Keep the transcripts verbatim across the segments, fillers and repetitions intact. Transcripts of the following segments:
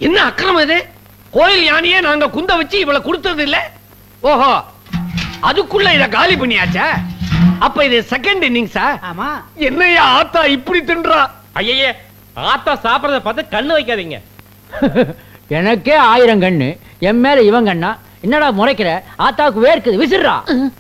என்ன அக்கிரமம் இது? கோயில் யானையே நாங்க குந்த வச்சு இவளை கொடுத்தது இல்ல. ஓஹோ, அதுக்குள்ள இத காலி பண்ணியாச்சா? அப்ப இது செகண்ட் இன்னிங்ஸா? ஆமா. என்னையா ஆத்தா இப்படி தின்றா? ஐயே, ஆத்தா சாப்பிடறத பார்த்து கண்ணு வைக்காதீங்க. எனக்கே ஆயிரம் கண்ணு, என் மேல இவன் கண்ணா? என்னடா முறைக்கிற? ஆத்தாவுக்கு வேர்க்குது, விசிறா.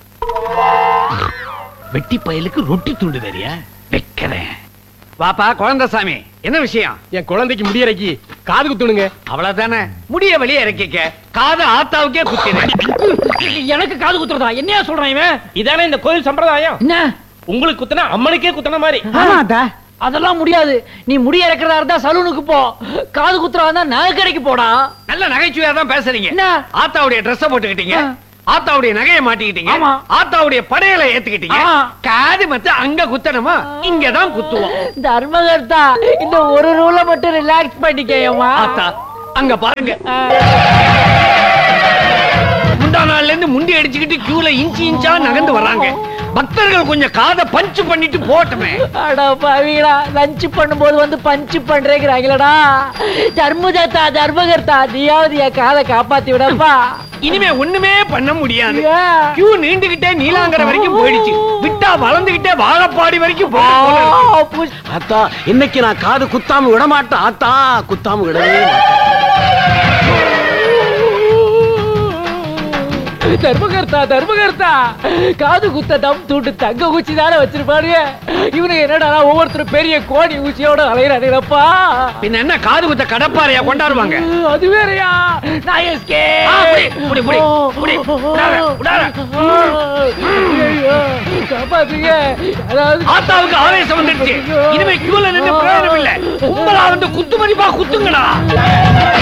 வெட்டி பயலுக்கு ரொட்டி துண்டு தெரியா? வைக்கிறேன். வாப்பா குழந்தைசாமி, என்ன விஷயம்? என் குழந்தைக்கு முடியறக்கி காது குத்துணுங்க. அவ்வளவுதானே, முடிய வெளியே இறக்கிக்க. காது ஆத்தாவுக்கே குத்தினேன். எனக்கு காது குத்துறதா? என்னையா சொல்றான் இவன்? இதானே இந்த கோயில் சம்பிரதாயம். என்ன உங்களுக்கு குத்துனா அம்மனுக்கே குத்துன மாதிரி. அதெல்லாம் முடியாது. நீ முடிய இறக்கிறதா இருந்தா சலூனுக்கு போ. காது குத்துறதா இருந்தா நகைக்கடைக்கு போடா. நல்ல நகைச்சுவையா தான் பேசுறீங்க. என்ன? ஆத்தாவுடைய ட்ரெஸ் போட்டுக்கிட்டீங்க, ஆத்தாவுடைய நகையை மாட்டிக்கிட்டீங்க, ஆமா. ஆத்தாவுடைய படையலை ஏத்துக்கிட்டீங்க. ஆ. காது மத்த அங்க குத்தணுமா? இங்கதான் குத்துவோம். தர்மகர்த்தா, இந்த ஒரு ரூல மட்டும் ரிலாக்ஸ் பண்ணிக்கேயம்மா. ஆத்தா அங்க பாருங்க. முந்தா நாள்ல இருந்து முண்டி அடிச்சுக்கிட்டு கியூல இன்ச்சு இன்ச்சா நகர்ந்து வர்றாங்க. பக்தர்கள் கொஞ்சம் காதை பஞ்ச் பண்ணிட்டு போட்டுமே. அட பாவிகளா, லஞ்ச் பண்ணும்போது வந்து பஞ்ச் பண்றேங்கிறாங்களடா. தர்மதத்தா, தர்மகர்த்தா, நீயாவது என் காதை காப்பாத்தி விடப்பா. இனிமே ஒண்ணுமே பண்ண முடியாது. ஏன்? கியூ நீண்டுகிட்டே நீலாங்கரை வரைக்கும் போயிடுச்சு. விட்டா வளர்ந்துகிட்டே வாழப்பாடி வரைக்கும் போயிடுச்சு. ஆத்தா, இன்னைக்கு நான் காது குத்தாம விட மாட்டேன். ஆத்தா, குத்தாம விடவே மாட்டேன். தர்மகர்த்தா, தர்மகர்த்தா, காது குத்த தம் தூண்டு தங்க ஊச்சி தானே வச்சிருப்பாருங்க. இவனுக்கு என்னடா ஒவ்வொருத்தரும் பெரிய கோடி ஊசியோட அலையிறானுங்களப்பா. பின்ன என்ன காது குத்த கடப்பாறையா கொண்டாடுவாங்க? அது வேறயா? நான் எஸ்கே. ஆ, புடி, புடி, புடி, புடி. விடாத, விடாத. ஐயோ, காப்பாத்துங்க. அதாவது ஆத்தாவுக்கு ஆவேசம் வந்துடுச்சு. இனிமே கியூல நின்று பிரயோஜனம் இல்ல. கும்பலா வந்து குத்து மதிப்பா குத்துங்கடா.